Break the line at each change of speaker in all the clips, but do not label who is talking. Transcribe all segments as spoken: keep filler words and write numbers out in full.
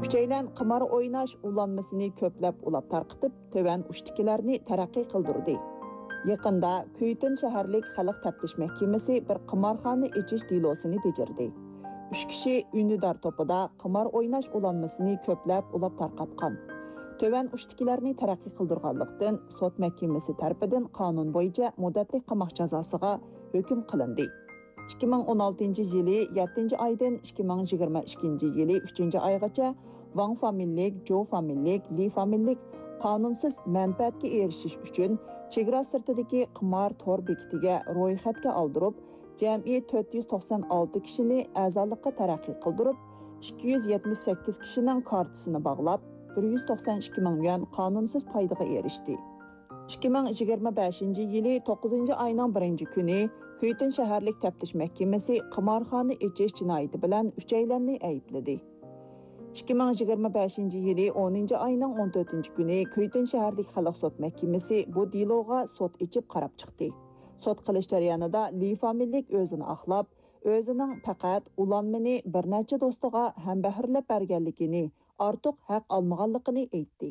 Üçeylen qimar oynash ulanmasını köplep ulap tarqıtıp, töven uçtikilerini terakki kıldırdı. Yaqında Kuytun shaharlik xalq taftish mahkamasi bir qimarxona ichish delosini bejirdi. Üç kishi Ündüdar topida qimar oynash ulanmasini ko'plab ulab tarqatgan. Töven uçtikilerini terakki qildirganlikdan sot mahkamasi tarafidan qonun bo'yicha muddatli qamoq jazosiga hukm qilindi. ikki ming o'n oltinchi yili yettinchi oydan ikki ming yigirma ikkinchi yili uchinchi oygacha Wang familiylik, Zhou familiylik, Li familiylik qonunsiz manfaatga erishish uchun chegara sirtidagi qimor tor bekitiga ro'yxatga oldirib, jami to'rt yuz to'qson olti kishini a'zolikqa taraqqiy qildirib, ikki yuz yetmish sakkiz kishining kartasini bog'lab, bir yuz to'qson ikki ming yuan qonunsiz foydaga erishdi. ikki ming yigirma beshinchi yili to'qqizinchi oyning birinchi kuni Kuytun shaharlik taftish mahkamasi qimorxona ichish jinoyati bilan uchaylanni aybladi. ikki ming yigirma beshinchi yili o'ninchi oyning o'n to'rtinchi kuni Kuytun shaharlik xalq sot mahkamasi bu deloga sot ichib qarab chiqdi. Sot qilish jarayonida Li familiylik o'zini aqlab, o'zining faqat ulanmani bir necha do'stiga ham bahrlab berganligini, ortiq haq olmaganligini aytdi.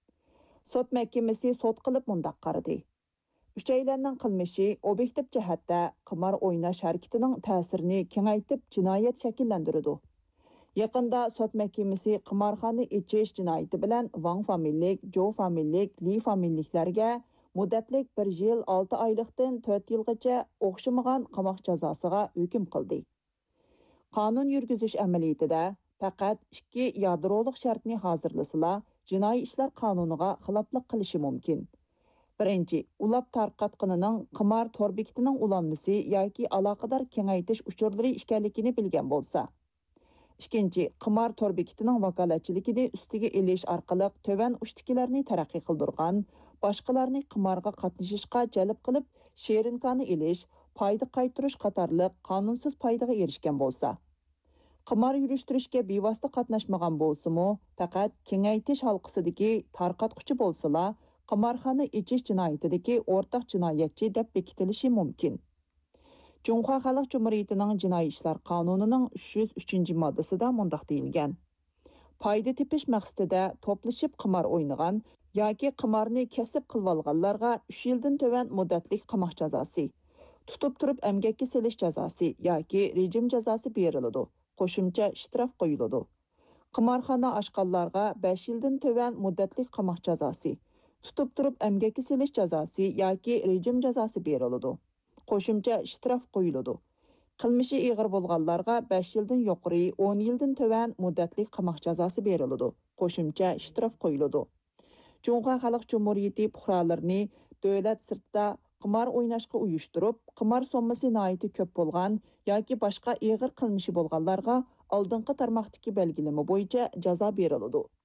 Sot mahkamasi sot qilib mundaq qaradi. Uchaylanning qilmishi obyektiv jihatda qimor o'ynash harakatining ta'sirini kengaytib jinoyat shakllantiradi. Yaqında sot mahkamasi qimorxona ichish jinoyati bilan Wang familiylik, Zhou familiylik, Li familiyliklarga muddatlik bir yil olti oylikdan to'rt yilgacha o'xshamagan qamoq jazosiga hukm qildi. Qonun yurgizish amaliyotida faqat ikki yadroliq shartni hozirlasala, jinoiy ishlar qonuniga xiloflik qilishi mumkin. Birinchi, ulab tarqatqinining qimor tor bekitining ulanmasi yoki aloqador kengaytish uchurlari ekanligini bilgan bo'lsa. Ikkinchi, qimor tor bekitining vakolatchiligini ustiga elish orqali tövan ushtikilarni taraqqiy qildirgan, boshqalarni qimorga qatnashishga jalb qilib, sherinkani elish, foyda qaytarish qatorliq qonunsiz foydaga erishgan bo'lsa. Qimor yurishtirishga bevosita qatnashmagan bo'lsa-mu, faqat kengaytish halqasidagi tarqatquchi bo'lsa-la, qimorxona ichish jinoyatidagi o'rtaq jinoyatchi deb bekitilishi mumkin. Cunhua Xalq Cumhuriyetining Jinoiy ishlar qonunining uch yuz uchinchi moddasida mundaq deyilgan. Foyda tepish maqsadida to'plashib qimor o'ynagan yoki qimorni kasb qilib olganlarga uch yildan to'van muddatli qamoq jazosi, tutib turib emgakka selish jazosi yoki rejim jazosi beriladi. Qo'shimcha ishtirof qo'yiladi. Qimorxona ochganlarga besh yildan to'van muddatli qamoq jazosi, tutib turib emgakka selish jazosi yoki rejim jazosi beriladi. Qo'shimcha ishtirof qo'yiladi. Qilmishi ig'ir bo'lganlarga besh yildan yuqori o'n yildan to'van muddatli qamoq jazosi beriladi. Qo'shimcha ishtirof qo'yiladi. Cunhua Xalq Cumhuriyeti fuqarolarini davlat sirtida qimor o'ynashga uyushtirib, qimor sommasi nihoyatda ko'p bo'lgan yoki boshqa ig'ir qilmishi bo'lganlarga oldingi tarmoqdagi belgilama bo'yicha jazo beriladi.